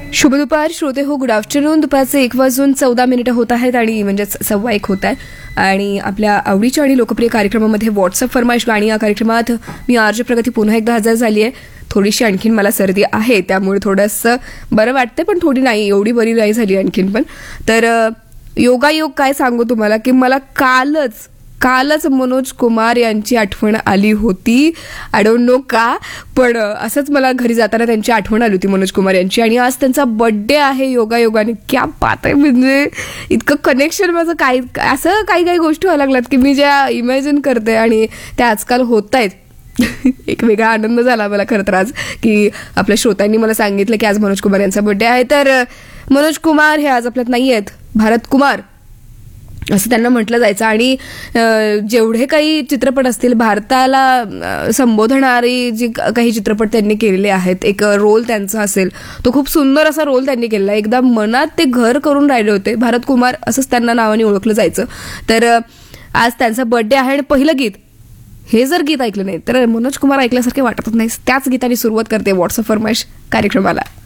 शुभ दुपार श्रोते हो, गुड आफ्टरनून. दुपारचे 1:14 होत आहेत आणि म्हणजेच 1:15 होत आहे. आणि आपल्या आवडीच्या आणि लोकप्रिय कार्यक्रमामध्ये व्हॉट्सअप फरमाईश गाणी या कार्यक्रमात मी आरजे प्रगती पुन्हा एकदा हजर झाली आहे. थोडीशी आणखीन मला सर्दी आहे, त्यामुळे थोडंसं बरं वाटते, पण थोडी नाही, एवढी बरी नाही झाली आणखीन पण. तर योगायोग काय सांगू तुम्हाला की मला कालच मनोज कुमार यांची आठवण आली होती. आय डोंट नो का, पण असंच मला घरी जाताना त्यांची आठवण आली होती मनोज कुमार यांची. आणि आज त्यांचा बर्थडे आहे योगायोगाने. क्या बात आहे, म्हणजे इतकं कनेक्शन माझं काय, असं काही गोष्टी व्हायला लागल्यात की मी ज्या इमॅजिन करते आणि त्या आजकाल होत आहेत. एक वेगळा आनंद झाला मला खरं तर आज, की आपल्या श्रोत्यांनी मला सांगितलं की आज मनोज कुमार यांचा बर्थडे आहे. तर मनोज कुमार हे आज आपल्यात नाही आहेत, भारत कुमार असं त्यांना म्हटलं जायचं. आणि जेवढे काही चित्रपट असतील, भारताला संबोधणारी जी काही चित्रपट त्यांनी केलेले आहेत, एक रोल त्यांचा असेल, तो खूप सुंदर असा रोल त्यांनी केलेला. एकदा मनात ते घर करून राहिले होते. भारत कुमार असंच त्यांना नावाने ओळखलं जायचं. तर आज त्यांचा बर्थडे आहे आणि पहिलं गीत, हे जर गीत ऐकलं नाही तर मनोज कुमार ऐकल्यासारखे वाटतच नाही. त्याच गीताने सुरुवात करते व्हॉट्सअप फरमाईश कार्यक्रमाला.